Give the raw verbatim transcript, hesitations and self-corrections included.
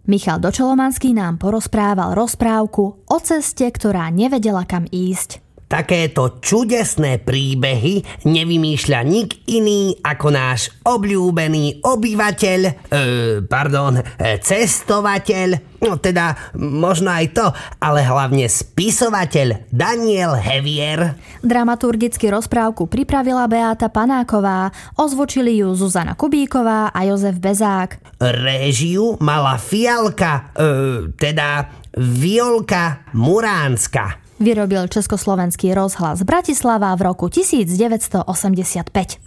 Michal Dočolomanský nám porozprával rozprávku o ceste, ktorá nevedela kam ísť. Takéto čudesné príbehy nevymýšľa nik iný ako náš obľúbený obyvateľ, e, pardon, cestovateľ, no teda možno aj to, ale hlavne spisovateľ Daniel Hevier. Dramaturgicky rozprávku pripravila Beáta Panáková, ozvučili ju Zuzana Kubíková a Jozef Bezák. Réžiu mala Fialka, e, teda Violka Muránska. Vyrobil Československý rozhlas Bratislava v roku devätnásť osemdesiatpäť.